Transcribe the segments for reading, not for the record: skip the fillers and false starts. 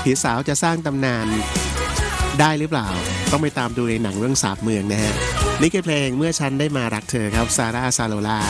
ผีสาวจะสร้างตำนานได้หรือเปล่าต้องไปตามดูในหนังเรื่องสาปเมืองนะฮะนี่คือเพลงเมื่อฉันได้มารักเธอครับซาร่าซาโลลา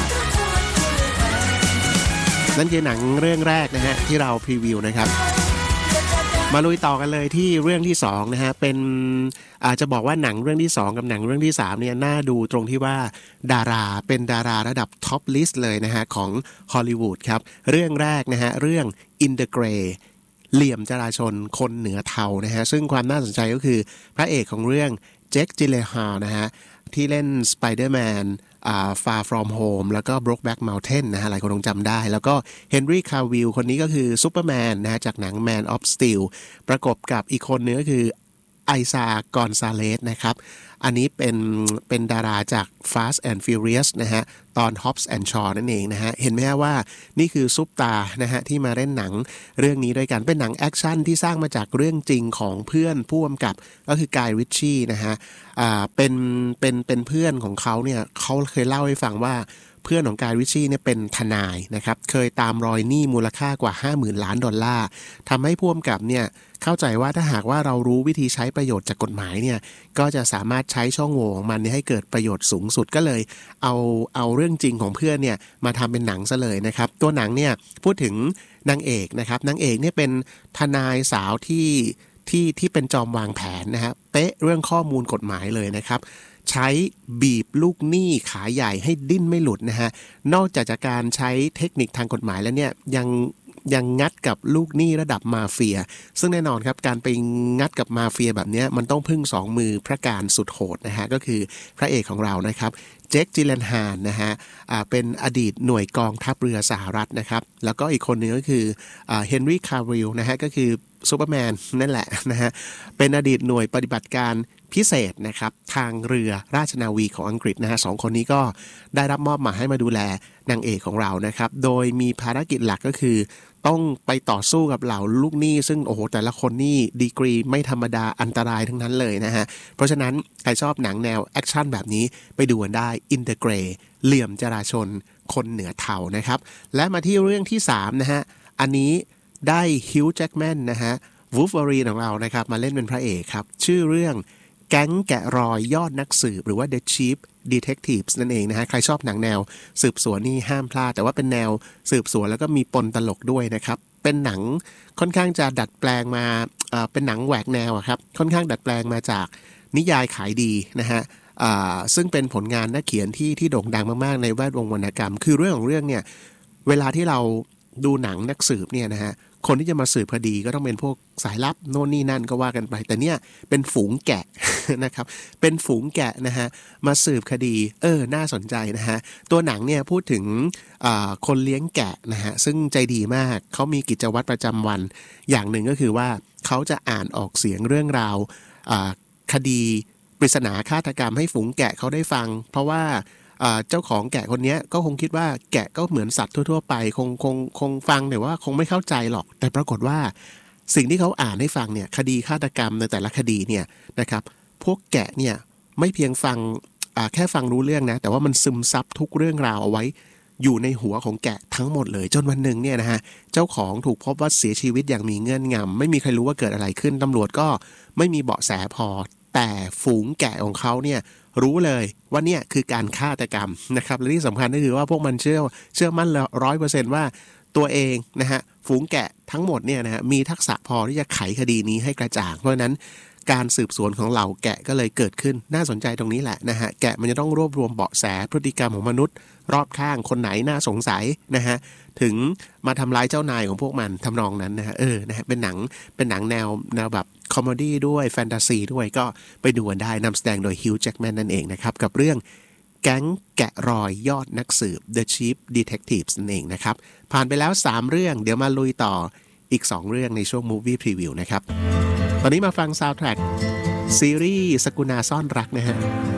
นั่นคือหนังเรื่องแรกนะฮะที่เราพรีวิวนะครับมาลุยต่อกันเลยที่เรื่องที่2นะฮะเป็นอาจจะบอกว่าหนังเรื่องที่2กับหนังเรื่องที่3เนี่ยน่าดูตรงที่ว่าเป็นดาราระดับท็อปลิสต์เลยนะฮะของฮอลลีวูดครับเรื่องแรกนะฮะเรื่อง In the Grey เหลี่ยมจราชนคนเหนือเทานะฮะซึ่งความน่าสนใจก็คือพระเอกของเรื่องเจค จิลเลนฮาลนะฮะที่เล่น Spider-Man Far From Home แล้วก็ Brokeback Mountain นะฮะหลายคนคงจำได้แล้วก็ Henry Cavill คนนี้ก็คือซูเปอร์แมนนะฮะจากหนัง Man of Steel ประกบกับอีกคนนึงก็คือไอซากอนซาเลสนะครับอันนี้เป็นดาราจาก Fast and Furious นะฮะตอน Hobbs and Shaw นั่นเองนะฮะเห็นไหมฮะว่านี่คือซุปตานะฮะที่มาเล่นหนังเรื่องนี้ด้วยกันเป็นหนังแอคชั่นที่สร้างมาจากเรื่องจริงของเพื่อนผู้กำกับก็คือกายริชชี่นะฮะเป็นเพื่อนของเขาเนี่ยเขาเคยเล่าให้ฟังว่าเพื่อนของกายริชชี่เนี่ยเป็นทนายนะครับเคยตามรอยหนี้มูลค่ากว่า 50,000 ล้านดอลลาร์ทำให้ผู้กำกับเนี่ยเข้าใจว่าถ้าหากว่าเรารู้วิธีใช้ประโยชน์จากกฎหมายเนี่ยก็จะสามารถใช้ช่องโหว่ของมันให้เกิดประโยชน์สูงสุดก็เลยเอาเรื่องจริงของเพื่อนเนี่ยมาทำเป็นหนังซะเลยนะครับตัวหนังเนี่ยพูดถึงนางเอกนะครับนางเอกเนี่ยเป็นทนายสาวที่เป็นจอมวางแผนนะฮะเป๊ะเรื่องข้อมูลกฎหมายเลยนะครับใช้บีบลูกหนี้ขาใหญ่ให้ดิ้นไม่หลุดนะฮะนอกจากการใช้เทคนิคทางกฎหมายแล้วเนี่ยยังงัดกับลูกหนี้ระดับมาเฟียซึ่งแน่นอนครับการไปงัดกับมาเฟียแบบนี้มันต้องพึ่ง2มือพระการสุดโหดนะฮะก็คือพระเอกของเรานะครับเจค จิลเลนฮาลนะฮะเป็นอดีตหน่วยกองทัพเรือสหรัฐนะครับแล้วก็อีกคนนึงก็คือเฮนรี่ คาวิลนะฮะก็คือซูเปอร์แมนนั่นแหละนะฮะเป็นอดีตหน่วยปฏิบัติการพิเศษนะครับทางเรือราชนาวีของอังกฤษนะฮะ2คนนี้ก็ได้รับมอบหมายให้มาดูแลนางเอกของเรานะครับโดยมีภารกิจหลักก็คือต้องไปต่อสู้กับเหล่าลูกหนี้ซึ่งโอ้โหแต่ละคนนี่ดีกรีไม่ธรรมดาอันตรายทั้งนั้นเลยนะฮะเพราะฉะนั้นใครชอบหนังแนวแอคชั่นแบบนี้ไปดูกันได้ In the Grey เหลี่ยมจราชนคนเหนือเทานะครับและมาที่เรื่องที่3นะฮะอันนี้ได้ฮิวจ์ แจ็คแมนนะฮะวูล์ฟเวอรีนของเรานะครับมาเล่นเป็นพระเอกครับชื่อเรื่องแก๊งแกะรอยยอดนักสืบหรือว่า The Chief Detectives นั่นเองนะฮะใครชอบหนังแนวสืบสวนนี่ห้ามพลาดแต่ว่าเป็นแนวสืบสวนแล้วก็มีปนตลกด้วยนะครับเป็นหนังค่อนข้างจะดัดแปลงมาเป็นหนังแหวกแนวครับค่อนข้างดัดแปลงมาจากนิยายขายดีนะฮะซึ่งเป็นผลงานนักเขียนที่โด่งดังมากๆในแวดวงวรรณกรรมคือเรื่องของเรื่องเนี่ยเวลาที่เราดูหนังนักสืบเนี่ยนะฮะคนที่จะมาสืบคดีก็ต้องเป็นพวกสายลับโน่นนี่นั่นก็ว่ากันไปแต่เนี่ยเป็นฝูงแกะ นะครับเป็นฝูงแกะนะฮะมาสืบคดีน่าสนใจนะฮะตัวหนังเนี่ยพูดถึงคนเลี้ยงแกะนะฮะซึ่งใจดีมากเขามีกิจวัตรประจำวันอย่างหนึ่งก็คือว่าเขาจะอ่านออกเสียงเรื่องราวคดีปริศนาฆาตกรรมให้ฝูงแกะเขาได้ฟังเพราะว่าเจ้าของแกะคนนี้ก็คงคิดว่าแกะก็เหมือนสัตว์ทั่วๆไปคงฟังแต่ว่าคงไม่เข้าใจหรอกแต่ปรากฏว่าสิ่งที่เขาอ่านให้ฟังเนี่ยคดีฆาตกรรมในแต่ละคดีเนี่ยนะครับพวกแกะเนี่ยไม่เพียงฟังแค่ฟังรู้เรื่องนะแต่ว่ามันซึมซับทุกเรื่องราวเอาไว้อยู่ในหัวของแกะทั้งหมดเลยจนวันหนึ่งเนี่ยนะฮะเจ้าของถูกพบว่าเสียชีวิตอย่างมีเงื่อนงำไม่มีใครรู้ว่าเกิดอะไรขึ้นตำรวจก็ไม่มีเบาะแสพอแต่ฝูงแกะของเขาเนี่ยรู้เลยว่าเนี่ยคือการฆาตกรรมนะครับและที่สำคัญก็คือว่าพวกมันเชื่อมั่น 100% ว่าตัวเองนะฮะฝูงแกะทั้งหมดเนี่ยนะฮะมีทักษะพอที่จะไขคดีนี้ให้กระจ่างเพราะฉะนั้นการสืบสวนของเหล่าแกะก็เลยเกิดขึ้นน่าสนใจตรงนี้แหละนะฮะแกะมันจะต้องรวบรวมเบาะแสพฤติกรรมของมนุษย์รอบข้างคนไหนน่าสงสัยนะฮะถึงมาทำร้ายเจ้านายของพวกมันทำนองนั้นนะฮะนะฮะเป็นหนังแนวแบบคอมเมดี้ด้วยแฟนตาซีด้วยก็ไปดูกันได้นำแสดงโดยฮิวจ์ แจ็คแมนนั่นเองนะครับกับเรื่องแก๊งแกะรอยยอดนักสืบ The Chief Detectives นั่นเองนะครับผ่านไปแล้ว3เรื่องเดี๋ยวมาลุยต่ออีก2เรื่องในช่วง Movie Preview นะครับตอนนี้มาฟังซาวด์แทร็กซีรีส์สกุณาซ่อนรักนะฮะ